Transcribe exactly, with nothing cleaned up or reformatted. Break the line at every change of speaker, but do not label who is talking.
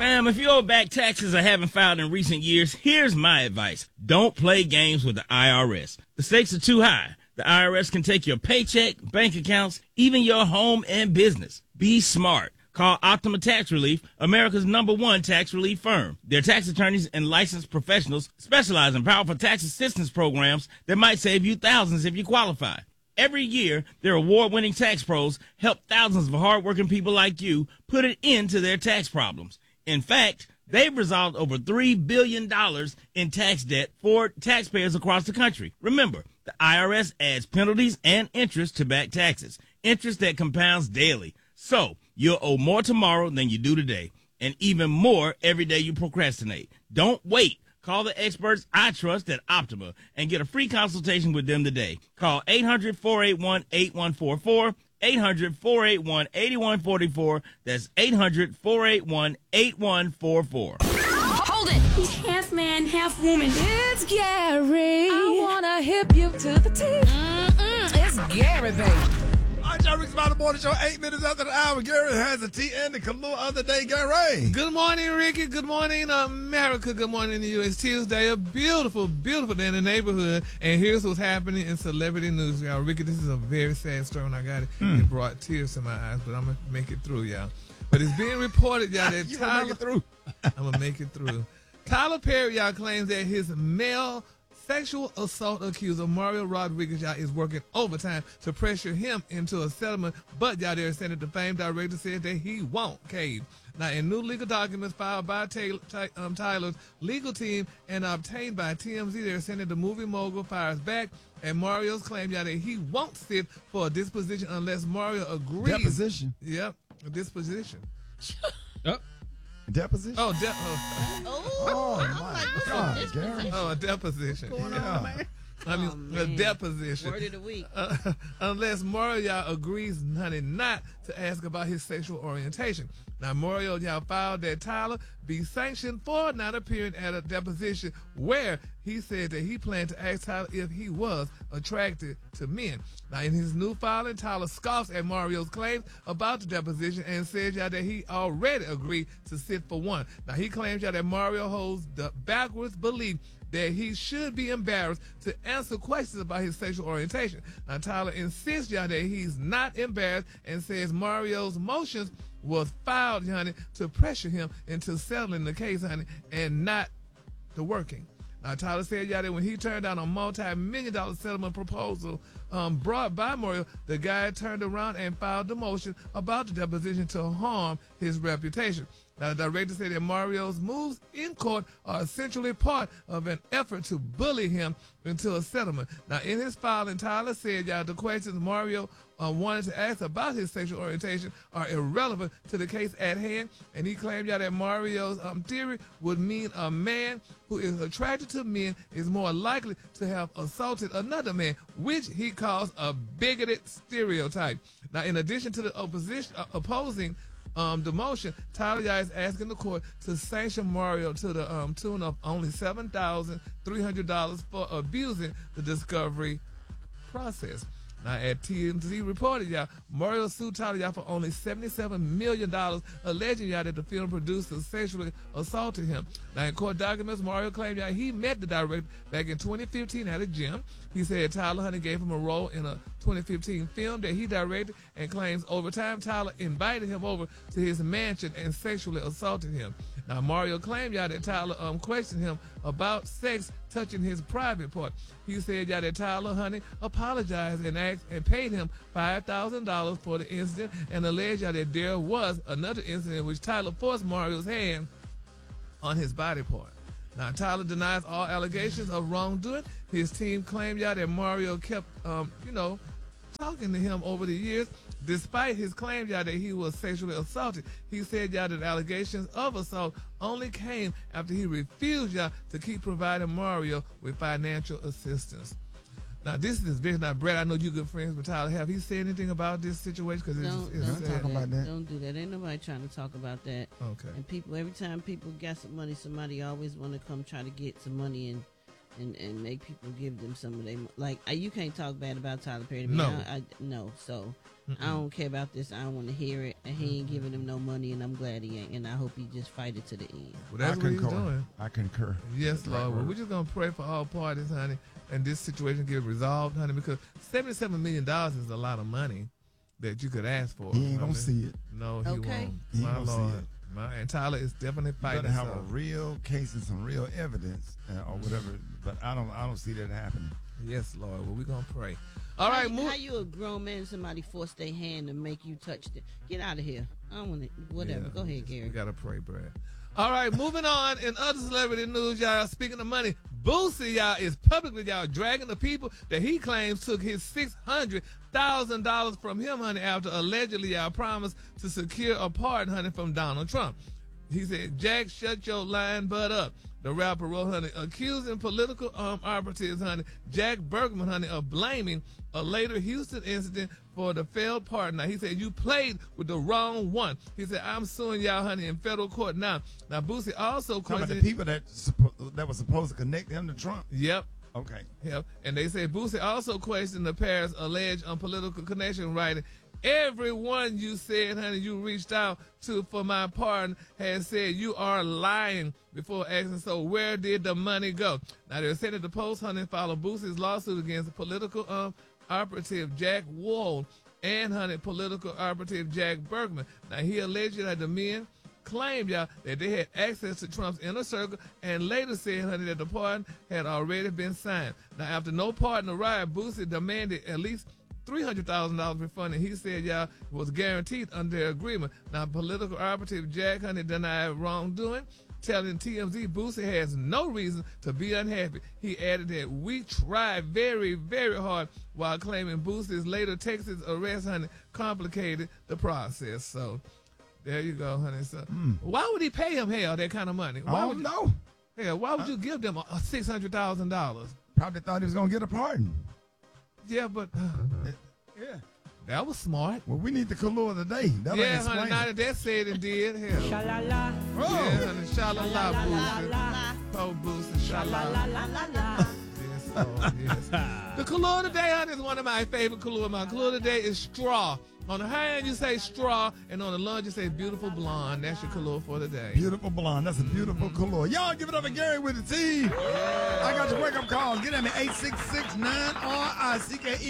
Fam, if you owe back taxes or haven't filed in recent years, here's my advice. Don't play games with the I R S. The stakes are too high. The I R S can take your paycheck, bank accounts, even your home and business. Be smart. Call Optima Tax Relief, America's number one tax relief firm. Their tax attorneys and licensed professionals specialize in powerful tax assistance programs that might save you thousands if you qualify. Every year, their award-winning tax pros help thousands of hardworking people like you put an end to their tax problems. In fact, they've resolved over three billion dollars in tax debt for taxpayers across the country. Remember, the I R S adds penalties and interest to back taxes, interest that compounds daily. So, you'll owe more tomorrow than you do today, and even more every day you procrastinate. Don't wait. Call the experts I trust at Optima and get a free consultation with them today. Call eight hundred, four eight one, eight one four four, eight hundred, four eight one, eight one four four. That's eight hundred, four eight one, eight one four four.
Hold it!
He's half man, half woman.
It's Gary.
I wanna hip you to the teeth.
Mm-mm, it's Gary, baby.
All right, y'all, Rick's About the Morning Show, eight minutes after the hour. Gary has a tea and the Kahlua of the day. Gary.
Good morning, Ricky. Good morning, America. Good morning, the U S. Tuesday, a beautiful, beautiful day in the neighborhood. And here's what's happening in celebrity news, y'all. Ricky, this is a very sad story when I got it. Mm. It brought tears to my eyes, but I'm going to make it through, y'all. But it's being reported, y'all, that
you
Tyler...
make it through.
I'm going to make it through. Tyler Perry, y'all, claims that his male sexual assault accuser Mario Rodriguez, y'all, is working overtime to pressure him into a settlement, but y'all, there saying that the famed director said that he won't cave. Now, in new legal documents filed by Taylor, um, Tyler's legal team and obtained by T M Z, they're saying that the movie mogul fires back, and Mario's claim, y'all, that he won't sit for a disposition unless Mario agrees.
Deposition.
Yep, a disposition.
Yep. Deposition?
Oh, de- oh.
Oh, my God, Gary.
Oh, a deposition.
What's going
yeah.
on, man?
I mean,
Oh,
a deposition.
Word of the week.
Uh, unless Mario, y'all, agrees, honey, not to ask about his sexual orientation. Now, Mario, y'all, filed that Tyler be sanctioned for not appearing at a deposition where he said that he planned to ask Tyler if he was attracted to men. Now, in his new filing, Tyler scoffs at Mario's claims about the deposition and says, y'all, that he already agreed to sit for one. Now, he claims, y'all, that Mario holds the backwards belief that he should be embarrassed to answer questions about his sexual orientation. Now, Tyler insists, y'all, that he's not embarrassed and says Mario's motions was filed, honey, to pressure him into settling the case, honey, and not to working. Now, Tyler said, y'all, that when he turned down a multi-million dollar settlement proposal um, brought by Mario, the guy turned around and filed the motion about the deposition to harm his reputation. Now, the director said that Mario's moves in court are essentially part of an effort to bully him into a settlement. Now, in his filing, Tyler said, y'all, the questions Mario uh, wanted to ask about his sexual orientation are irrelevant to the case at hand, and he claimed, y'all, that Mario's um, theory would mean a man who is attracted to men is more likely to have assaulted another man, which he calls a bigoted stereotype. Now, in addition to the opposition uh, opposing Um, the motion, Tyler y'all, is asking the court to sanction Mario to the um, tune of only seven thousand three hundred dollars for abusing the discovery process. Now, at T M Z reported, y'all, Mario sued Tyler, y'all, for only seventy-seven million dollars, alleging, y'all, that the film producer sexually assaulted him. Now, in court documents, Mario claimed, y'all, he met the director back in twenty fifteen at a gym. He said Tyler, honey, gave him a role in a twenty fifteen film that he directed, and claims over time Tyler invited him over to his mansion and sexually assaulted him. Now, Mario claimed, y'all, that Tyler um, questioned him about sex touching his private part. He said, y'all, that Tyler, honey, apologized and asked and paid him five thousand dollars for the incident, and alleged, y'all, that there was another incident in which Tyler forced Mario's hand on his body part. Now, Tyler denies all allegations of wrongdoing. His team claimed, y'all, that Mario kept, um, you know, talking to him over the years. Despite his claim, y'all, that he was sexually assaulted, he said, y'all, that allegations of assault only came after he refused, y'all, to keep providing Mario with financial assistance. Now, this is very not Brett. I know you good friends with Tyler. Have he said anything about this situation? Because it's,
Don't,
it's
don't
sad.
talk
talking
about
about
that.
that.
Don't do that. Ain't nobody trying to talk about that.
Okay.
And people, every time people get some money, somebody always want to come try to get some money and and, and make people give them some of their like. I, you can't talk bad about Tyler Perry. To me.
No.
I, I, no. So I don't care about this. I don't want to hear it. And he ain't giving them no money, and I'm glad he ain't. And I hope he just fight it to the end.
Well, that's
I
what he's
concur.
doing.
I concur.
Yes, Lord. Well, we're just gonna pray for all parties, honey, and this situation get resolved, honey, because seventy-seven million dollars is a lot of money that you could ask for.
He ain't gonna
honey.
see it.
No, he
Okay.
won't.
He ain't
My
gonna see
Lord.
it.
My, and Tyler is definitely
You
fighting.
better have
so.
a real case and some real evidence uh, or whatever. But I don't. I don't see that happening.
Yes, Lord. Well, we're gonna pray. All
how,
right,
you-
move.
how you a grown man? Somebody force their hand to make you touch it. Get out of here. I don't want it. Whatever.
Yeah,
Go ahead,
We
Gary.
gotta pray, Brad. All right, moving on. In other celebrity news, y'all, speaking of money, Boosie, y'all, is publicly, y'all, dragging the people that he claims took his six hundred thousand dollars from him, honey, after allegedly, y'all, promised to secure a pardon, honey, from Donald Trump. He said, Jack, shut your lying butt up. The rapper wrote, honey, accusing political um, operatives, honey, Jack Bergman, honey, of blaming a later Houston incident for the failed pardon. Now, he said, you played with the wrong one. He said, I'm suing y'all, honey, in federal court now. Now, Boosie also
Talking about the
questioned.
people that suppo- that was supposed to connect him to Trump.
Yep.
Okay.
Yep. And they say Boosie also questioned the pair's alleged um, political connection, writing, everyone you said, honey, you reached out to for my pardon has said you are lying before asking, so where did the money go? Now, they said that the Post, honey, followed Boosie's lawsuit against the political um, operative Jack Wall and, honey, political operative Jack Bergman. Now, he alleged that the men claimed, y'all, that they had access to Trump's inner circle and later said, honey, that the pardon had already been signed. Now, after no pardon arrived, Boosie demanded at least three hundred thousand dollars refunded. He said, y'all, was guaranteed under their agreement. Now, political operative Jack, honey, denied wrongdoing, telling T M Z Boosie has no reason to be unhappy. He added that we tried very, very hard, while claiming Boosie's later Texas arrest, honey, complicated the process. So, there you go, honey. So,
Mm.
why would he pay him, hell, that kind of money? Why
I
would
don't know.
Hell, why would you give them a, a six hundred thousand dollars?
Probably thought he was gonna get a pardon.
Yeah, but
Yeah.
that was smart.
Well, we need the color of the day. That'll
Yeah,
explain
honey, now
it.
that that said and did, hell.
Sha-la-la,
Oh.
Yeah, honey, sha-la-la, Boosie.
la.
Po Boosie, sha-la-la.
la-la-la-la.
Yes, Lord, yes. The color of the day, honey, is one of my favorite color. My color of the day is straw. On the high end, you say straw, and on the lunge, you say beautiful blonde. That's your color for the day.
Beautiful blonde. That's a beautiful color. Y'all give it up for Gary with the T. I got your wake up calls. Get at me eight six six nine R I C K E.